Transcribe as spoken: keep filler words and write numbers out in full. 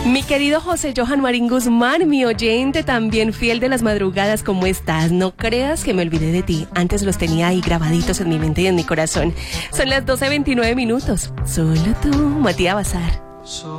Mi querido José Johan Marín Guzmán, mi oyente también fiel de las madrugadas, ¿cómo estás? No creas que me olvidé de ti, antes los tenía ahí grabaditos en mi mente y en mi corazón. Son las doce veintinueve minutos, solo tú, Matías Bazar.